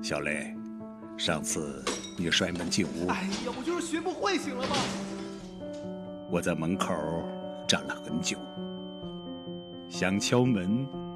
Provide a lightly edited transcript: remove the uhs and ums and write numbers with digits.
小雷，上次你摔门进屋， 哎呀，我就是学不会，行了吗？ 我在门口站了很久，想敲门